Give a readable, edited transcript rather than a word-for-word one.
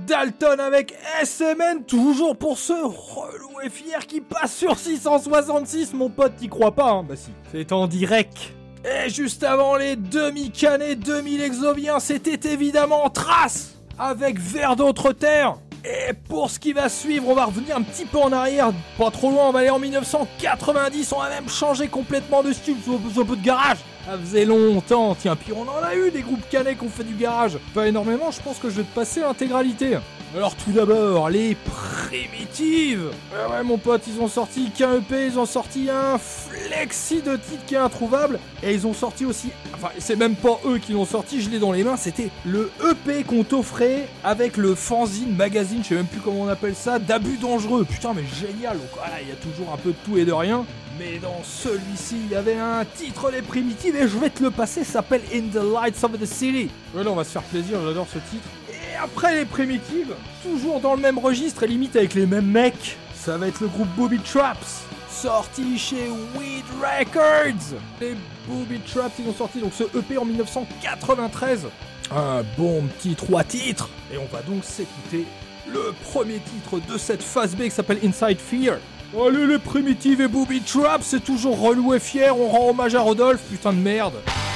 Dalton avec SMN, toujours pour ce relou et fier qui passe sur 666, mon pote, t'y crois pas, hein? Bah si, c'est en direct. Et juste avant les demi-canets 2000 exobiens, c'était évidemment Trace avec Vers d'autres terres. Et pour ce qui va suivre, on va revenir un petit peu en arrière, pas trop loin, on va aller en 1990, on va même changer complètement de style, sur un peu de garage. Ça faisait longtemps, tiens, puis on en a eu des groupes canets qui ont fait du garage. Pas énormément, je pense que je vais te passer l'intégralité. Alors tout d'abord, les Primitives. Ouais mon pote, ils ont sorti qu'un EP, ils ont sorti un flexi de titres qui est introuvable. Et ils ont sorti aussi, enfin c'est même pas eux qui l'ont sorti, je l'ai dans les mains, c'était le EP qu'on t'offrait avec le fanzine, magazine, je sais même plus comment on appelle ça, d'abus dangereux. Putain mais génial, donc voilà, il y a toujours un peu de tout et de rien. Mais dans celui-ci, il y avait un titre des Primitives et je vais te le passer, ça s'appelle In the Lights of the City. Voilà, on va se faire plaisir, j'adore ce titre. Et après les Primitives, toujours dans le même registre et limite avec les mêmes mecs, ça va être le groupe Booby Traps, sorti chez Weed Records. Les Booby Traps, ils ont sorti donc ce EP en 1993. Un bon petit 3 titres. Et on va donc s'écouter le premier titre de cette phase B qui s'appelle Inside Fear. Allez les Primitives et Booby Traps, c'est toujours relou et fier, on rend hommage à Rodolphe, putain de merde.